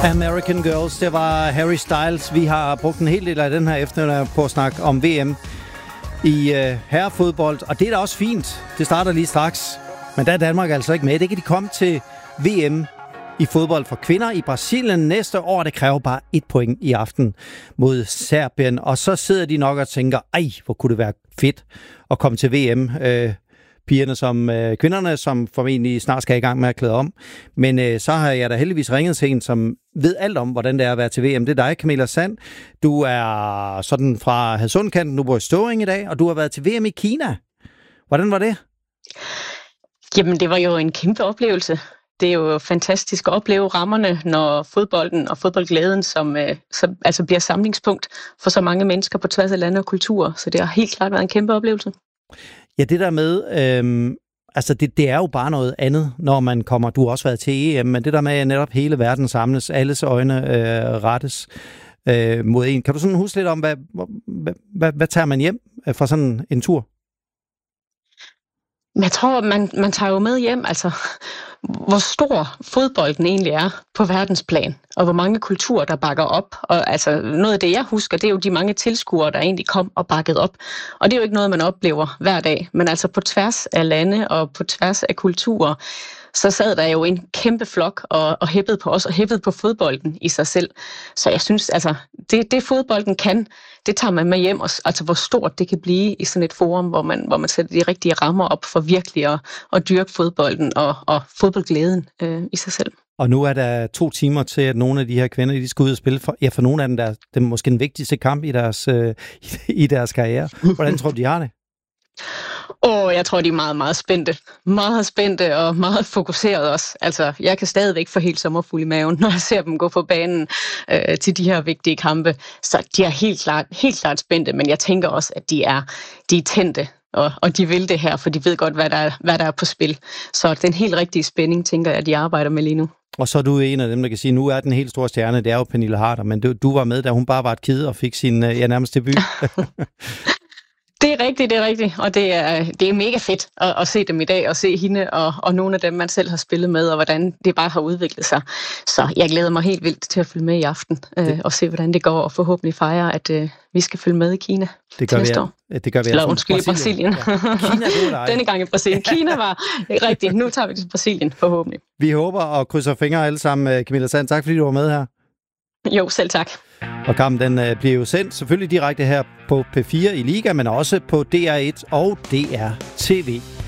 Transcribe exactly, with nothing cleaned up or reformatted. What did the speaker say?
American Girls, det var Harry Styles. Vi har brugt en hel del af den her eftermiddag på at snakke om V M i øh, herrefodbold, og det er da også fint. Det starter lige straks, men der er Danmark altså ikke med. Det kan de komme til V M i fodbold for kvinder i Brasilien næste år. Det kræver bare et point i aften mod Serbien, og så sidder de nok og tænker, ej, hvor kunne det være fedt at komme til V M. Øh, pigerne som øh, kvinderne, som formentlig snart skal i gang med at klæde om. Men øh, så har jeg da heldigvis ringet til en, som ved alt om, hvordan det er at være til V M. Det er dig, Camilla Sand. Du er sådan fra Hadsundkanten, du bor i Støvring i dag, og du har været til V M i Kina. Hvordan var det? Jamen, det var jo en kæmpe oplevelse. Det er jo fantastisk at opleve rammerne, når fodbolden og fodboldglæden som, øh, som altså bliver samlingspunkt for så mange mennesker på tværs af lande og kulturer. Så det har helt klart været en kæmpe oplevelse. Ja, det der med, øhm, altså det, det er jo bare noget andet, når man kommer, du har også været til E M, men det der med, at netop hele verden samles, alles øjne øh, rettes øh, mod en. Kan du sådan huske lidt om, hvad, hvad, hvad, hvad tager man hjem fra sådan en tur? Jeg tror, man, man tager jo med hjem, altså hvor stor fodbolden egentlig er på verdensplan, og hvor mange kulturer, der bakker op. Og altså noget af det, jeg husker, det er jo de mange tilskuere, der egentlig kom og bakkede op. Og det er jo ikke noget, man oplever hver dag, men altså på tværs af lande og på tværs af kulturer, så sad der jo en kæmpe flok og, og hæppede på os, og hæppede på fodbolden i sig selv. Så jeg synes, altså, det, det fodbolden kan, det tager man med hjem, og, altså hvor stort det kan blive i sådan et forum, hvor man, hvor man sætter de rigtige rammer op for virkelig at, at dyrke fodbolden og, og fodboldglæden øh, i sig selv. Og nu er der to timer til, at nogle af de her kvinder, de skal ud og spille. For, ja, for nogle af dem, der, det er måske den vigtigste kamp i deres, øh, i deres karriere. Hvordan tror du, de har det? Åh, oh, jeg tror, de er meget, meget spændte. Meget spændte og meget fokuseret også. Altså, jeg kan stadigvæk få helt sommerfuld i maven, når jeg ser dem gå på banen øh, til de her vigtige kampe. Så de er helt klart, helt klart spændte, men jeg tænker også, at de er, de er tændte, og, og de vil det her, for de ved godt, hvad der, er, hvad der er på spil. Så den helt rigtige spænding, tænker jeg, at de arbejder med lige nu. Og så er du en af dem, der kan sige, nu er den helt store stjerne, det er jo Pernille Harder, men du, du var med, da hun bare var et kid og fik sin ja, nærmest debut. Det er rigtigt, det er rigtigt, og det er, det er mega fedt at, at se dem i dag, og se hende og, og nogle af dem, man selv har spillet med, og hvordan det bare har udviklet sig. Så jeg glæder mig helt vildt til at følge med i aften, øh, og se, hvordan det går, og forhåbentlig fejre, at øh, vi skal følge med i Kina det gør næste vi, år. Det gør vi. Eller undskyld, i Brasilien. Ja. Kina, Denne gang i Brasilien. Kina var rigtigt. Nu tager vi til Brasilien, forhåbentlig. Vi håber og krydser fingre alle sammen, Camilla Sand. Tak fordi du var med her. Jo, selv tak. Og kampen den øh, bliver jo sendt selvfølgelig direkte her på P fire i Liga, men også på D R et og D R T V.